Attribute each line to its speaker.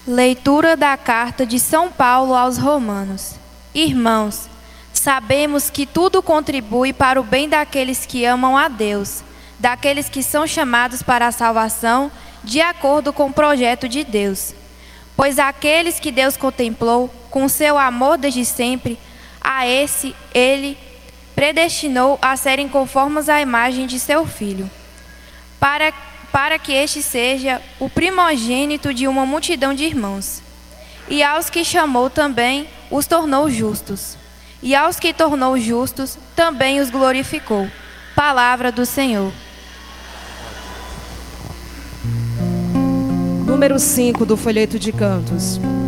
Speaker 1: Leitura da carta de São Paulo aos Romanos. Irmãos, sabemos que tudo contribui para o bem daqueles que amam a Deus, daqueles que são chamados para a salvação, de acordo com o projeto de Deus. Pois aqueles que Deus contemplou com seu amor desde sempre, a esse Ele predestinou a serem conformes à imagem de seu Filho, para que este seja o primogênito de uma multidão de irmãos. E aos que chamou também os tornou justos. E aos que tornou justos também os glorificou. Palavra do Senhor.
Speaker 2: Número 5 do folheto de cantos.